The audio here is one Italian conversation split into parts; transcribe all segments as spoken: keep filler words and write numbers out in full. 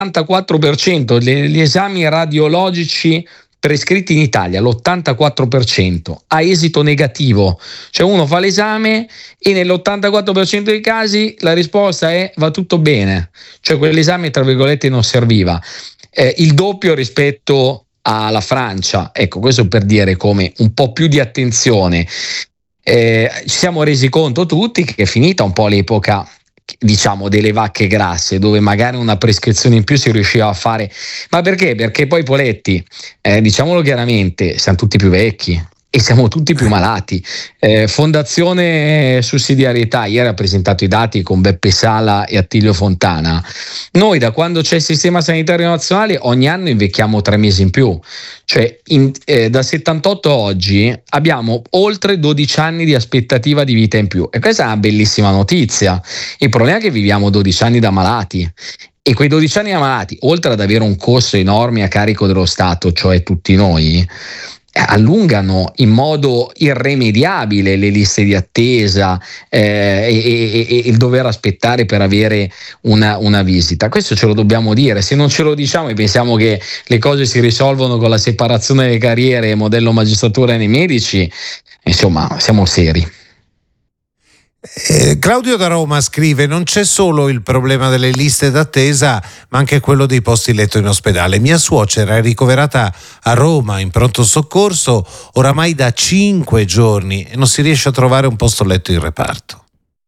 l'ottantaquattro per cento degli esami radiologici prescritti in Italia, l'ottantaquattro per cento ha esito negativo, cioè uno fa l'esame e nell'ottantaquattro per cento dei casi la risposta è va tutto bene, cioè quell'esame tra virgolette non serviva, eh, il doppio rispetto alla Francia. Ecco, questo per dire come un po' più di attenzione. Eh, ci siamo resi conto tutti che è finita un po' l'epoca, diciamo, delle vacche grasse, dove magari una prescrizione in più si riusciva a fare. Ma perché? Perché poi, Poletti, eh, diciamolo chiaramente, siamo tutti più vecchi e siamo tutti più malati. Eh, Fondazione Sussidiarietà ieri ha presentato i dati con Beppe Sala e Attilio Fontana. Noi da quando c'è il sistema sanitario nazionale ogni anno invecchiamo tre mesi in più, cioè in, eh, da settantotto a oggi abbiamo oltre dodici anni di aspettativa di vita in più, e questa è una bellissima notizia. Il problema è che viviamo dodici anni da malati, e quei dodici anni da malati, oltre ad avere un costo enorme a carico dello Stato, cioè tutti noi, allungano in modo irrimediabile le liste di attesa, eh, e, e, e il dover aspettare per avere una, una visita. Questo ce lo dobbiamo dire. Se non ce lo diciamo e pensiamo che le cose si risolvono con la separazione delle carriere, modello magistratura nei medici, insomma, siamo seri. Eh, Claudio da Roma scrive: non c'è solo il problema delle liste d'attesa, ma anche quello dei posti letto in ospedale. Mia suocera è ricoverata a Roma in pronto soccorso oramai da cinque giorni e non si riesce a trovare un posto letto in reparto.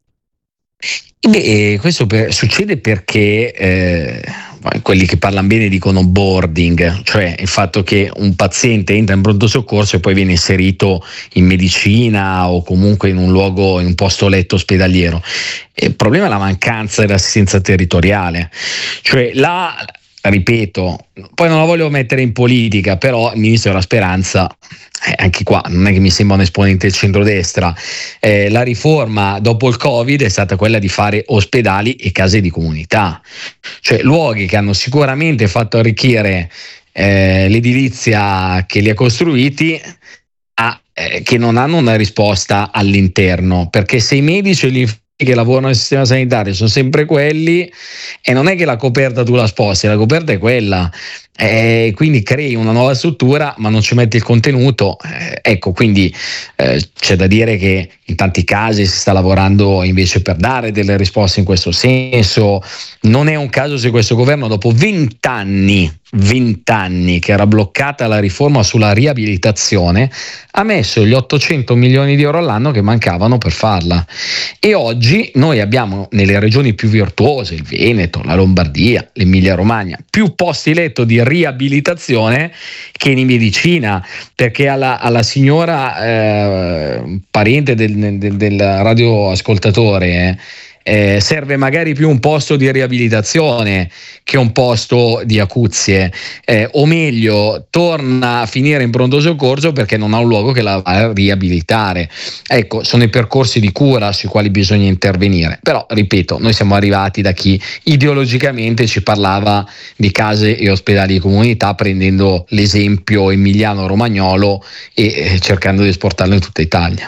Beh, questo per, succede perché eh, quelli che parlano bene dicono boarding, cioè il fatto che un paziente entra in pronto soccorso e poi viene inserito in medicina o comunque in un luogo, in un posto letto ospedaliero. Il problema è la mancanza dell'assistenza territoriale, cioè la, ripeto, poi non la voglio mettere in politica, però il ministro della Speranza, eh, anche qua non è che mi sembra un esponente del centrodestra, eh, la riforma dopo il Covid è stata quella di fare ospedali e case di comunità, cioè luoghi che hanno sicuramente fatto arricchire eh, l'edilizia che li ha costruiti, a, eh, che non hanno una risposta all'interno, perché se i medici e gli che lavorano nel sistema sanitario sono sempre quelli, e non è che la coperta tu la sposti, la coperta è quella, eh, quindi crei una nuova struttura ma non ci metti il contenuto, eh, ecco, quindi eh, c'è da dire che in tanti casi si sta lavorando invece per dare delle risposte in questo senso. Non è un caso se questo governo, dopo vent'anni vent'anni che era bloccata la riforma sulla riabilitazione, ha messo gli ottocento milioni di euro all'anno che mancavano per farla, e oggi noi abbiamo nelle regioni più virtuose, il Veneto, la Lombardia, l'Emilia Romagna, più posti letto di riabilitazione che in medicina, perché alla, alla signora eh, parente del, del, del radioascoltatore eh, Eh, serve magari più un posto di riabilitazione che un posto di acuzie, eh, o meglio, torna a finire in pronto soccorso perché non ha un luogo che la va a riabilitare. Ecco, sono i percorsi di cura sui quali bisogna intervenire. Però, ripeto, noi siamo arrivati da chi ideologicamente ci parlava di case e ospedali di comunità, prendendo l'esempio emiliano-romagnolo e eh, cercando di esportarlo in tutta Italia.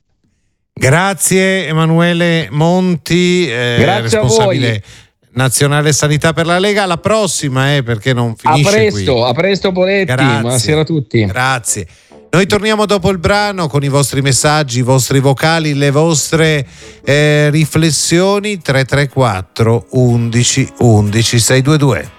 Grazie Emanuele Monti, eh, Grazie responsabile a voi. nazionale sanità per la Lega. Alla prossima, eh, perché non finisce a presto, qui. A presto Poletti, Grazie. Buonasera a tutti. Grazie. Noi torniamo dopo il brano con i vostri messaggi, i vostri vocali, le vostre eh, riflessioni. Tre tre quattro undici undici sei due due.